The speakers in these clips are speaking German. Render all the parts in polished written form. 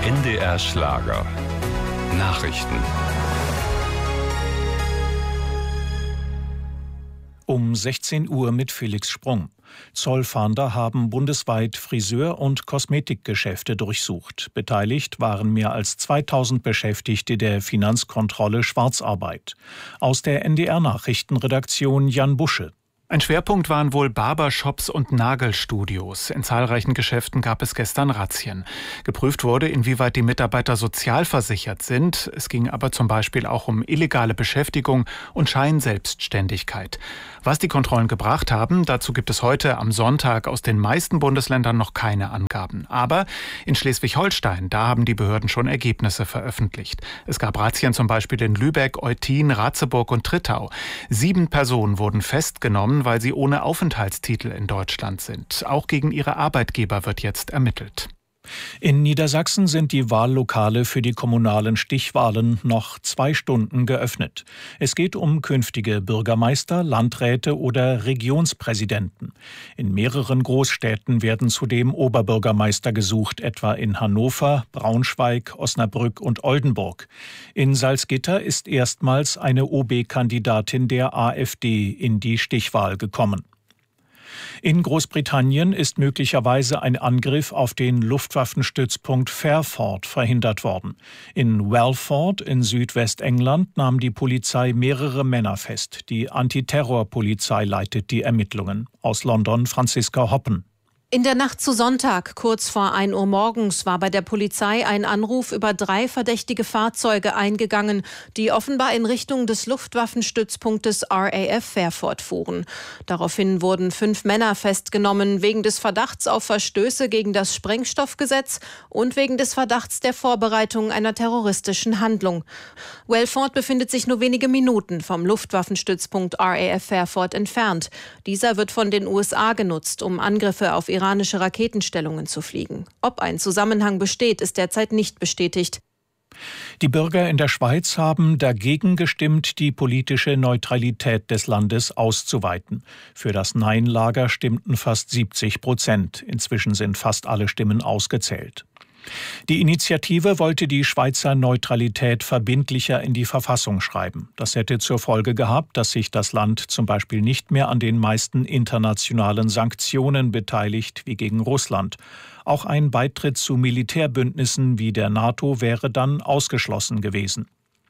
NDR Schlager. Nachrichten. Um 16 Uhr mit Felix Sprung. Zollfahnder haben bundesweit Friseur- und Kosmetikgeschäfte durchsucht. Beteiligt waren mehr als 2000 Beschäftigte der Finanzkontrolle Schwarzarbeit. Aus der NDR-Nachrichtenredaktion Jan Busche. Ein Schwerpunkt waren wohl Barbershops und Nagelstudios. In zahlreichen Geschäften gab es gestern Razzien. Geprüft wurde, inwieweit die Mitarbeiter sozialversichert sind. Es ging aber zum Beispiel auch um illegale Beschäftigung und Scheinselbstständigkeit. Was die Kontrollen gebracht haben, dazu gibt es heute am Sonntag aus den meisten Bundesländern noch keine Angaben. Aber in Schleswig-Holstein, da haben die Behörden schon Ergebnisse veröffentlicht. Es gab Razzien zum Beispiel in Lübeck, Eutin, Ratzeburg und Trittau. 7 Personen wurden festgenommen, weil sie ohne Aufenthaltstitel in Deutschland sind. Auch gegen ihre Arbeitgeber wird jetzt ermittelt. In Niedersachsen sind die Wahllokale für die kommunalen Stichwahlen noch 2 Stunden geöffnet. Es geht um künftige Bürgermeister, Landräte oder Regionspräsidenten. In mehreren Großstädten werden zudem Oberbürgermeister gesucht, etwa in Hannover, Braunschweig, Osnabrück und Oldenburg. In Salzgitter ist erstmals eine OB-Kandidatin der AfD in die Stichwahl gekommen. In Großbritannien ist möglicherweise ein Angriff auf den Luftwaffenstützpunkt Fairford verhindert worden. In Walford in Südwestengland nahm die Polizei mehrere Männer fest. Die Antiterrorpolizei leitet die Ermittlungen. Aus London Franziska Hoppen. In der Nacht zu Sonntag, kurz vor 1 Uhr morgens, war bei der Polizei ein Anruf über 3 verdächtige Fahrzeuge eingegangen, die offenbar in Richtung des Luftwaffenstützpunktes RAF Fairford fuhren. Daraufhin wurden 5 Männer festgenommen, wegen des Verdachts auf Verstöße gegen das Sprengstoffgesetz und wegen des Verdachts der Vorbereitung einer terroristischen Handlung. Walford befindet sich nur wenige Minuten vom Luftwaffenstützpunkt RAF Fairford entfernt. Dieser wird von den USA genutzt, um Angriffe auf iranische Raketenstellungen zu fliegen. Ob ein Zusammenhang besteht, ist derzeit nicht bestätigt. Die Bürger in der Schweiz haben dagegen gestimmt, die politische Neutralität des Landes auszuweiten. Für das Nein-Lager stimmten fast 70%. Inzwischen sind fast alle Stimmen ausgezählt. Die Initiative wollte die Schweizer Neutralität verbindlicher in die Verfassung schreiben. Das hätte zur Folge gehabt, dass sich das Land zum Beispiel nicht mehr an den meisten internationalen Sanktionen beteiligt wie gegen Russland. Auch ein Beitritt zu Militärbündnissen wie der NATO wäre dann ausgeschlossen gewesen.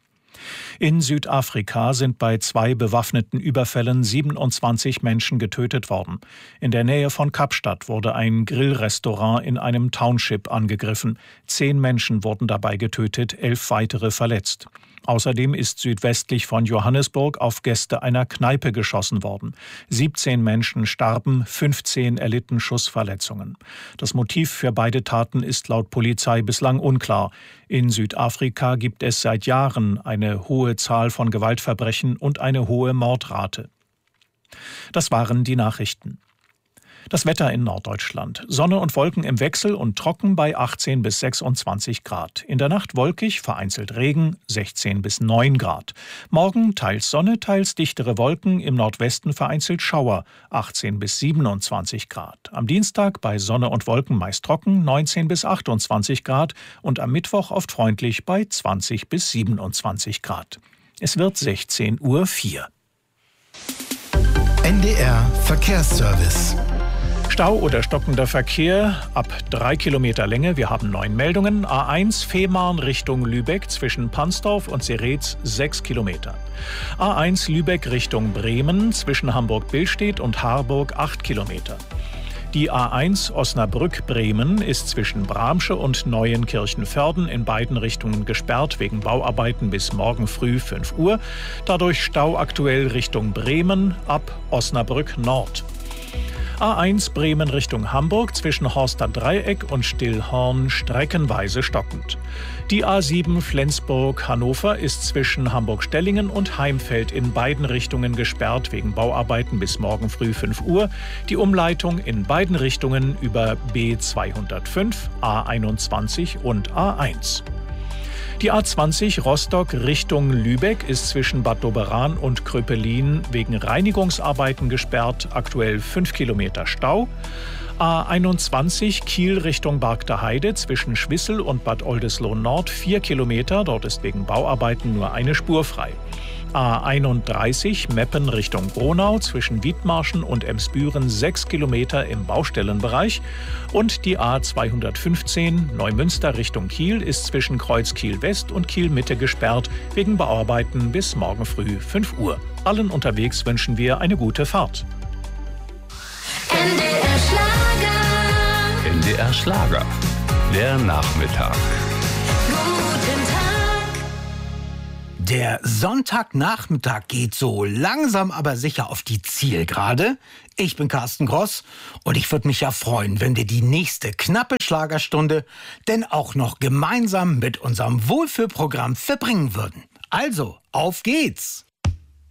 In Südafrika sind bei 2 bewaffneten Überfällen 27 Menschen getötet worden. In der Nähe von Kapstadt wurde ein Grillrestaurant in einem Township angegriffen. 10 Menschen wurden dabei getötet, 11 weitere verletzt. Außerdem ist südwestlich von Johannesburg auf Gäste einer Kneipe geschossen worden. 17 Menschen starben, 15 erlitten Schussverletzungen. Das Motiv für beide Taten ist laut Polizei bislang unklar. In Südafrika gibt es seit Jahren eine hohe Zahl von Gewaltverbrechen und eine hohe Mordrate. Das waren die Nachrichten. Das Wetter in Norddeutschland. Sonne und Wolken im Wechsel und trocken bei 18 bis 26 Grad. In der Nacht wolkig, vereinzelt Regen, 16 bis 9 Grad. Morgen teils Sonne, teils dichtere Wolken, im Nordwesten vereinzelt Schauer, 18 bis 27 Grad. Am Dienstag bei Sonne und Wolken meist trocken, 19 bis 28 Grad und am Mittwoch oft freundlich bei 20 bis 27 Grad. Es wird 16:04 Uhr. NDR Verkehrsservice. Stau oder stockender Verkehr ab 3 Kilometer Länge. Wir haben 9 Meldungen. A1 Fehmarn Richtung Lübeck zwischen Pansdorf und Seretz 6 Kilometer. A1 Lübeck Richtung Bremen zwischen Hamburg-Billstedt und Harburg 8 Kilometer. Die A1 Osnabrück-Bremen ist zwischen Bramsche und Neuenkirchen-Vörden in beiden Richtungen gesperrt wegen Bauarbeiten bis morgen früh 5 Uhr. Dadurch Stau aktuell Richtung Bremen ab Osnabrück Nord. A1 Bremen Richtung Hamburg zwischen Horster Dreieck und Stillhorn streckenweise stockend. Die A7 Flensburg-Hannover ist zwischen Hamburg-Stellingen und Heimfeld in beiden Richtungen gesperrt wegen Bauarbeiten bis morgen früh 5 Uhr. Die Umleitung in beiden Richtungen über B205, A21 und A1. Die A20 Rostock Richtung Lübeck ist zwischen Bad Doberan und Kröpelin wegen Reinigungsarbeiten gesperrt, aktuell 5 Kilometer Stau. A21 Kiel Richtung Bargter Heide zwischen Schwissel und Bad Oldesloe Nord 4 Kilometer, dort ist wegen Bauarbeiten nur eine Spur frei. A31 Meppen Richtung Bronau zwischen Wiedmarschen und Emsbüren 6 Kilometer im Baustellenbereich und die A215 Neumünster Richtung Kiel ist zwischen Kreuz Kiel West und Kiel Mitte gesperrt wegen Bauarbeiten bis morgen früh 5 Uhr. Allen unterwegs wünschen wir eine gute Fahrt. NDR Schlager. NDR Schlager. Der Nachmittag. Der Sonntagnachmittag geht so langsam aber sicher auf die Zielgerade. Ich bin Carsten Gross und ich würde mich ja freuen, wenn wir die nächste knappe Schlagerstunde denn auch noch gemeinsam mit unserem Wohlfühlprogramm verbringen würden. Also, auf geht's!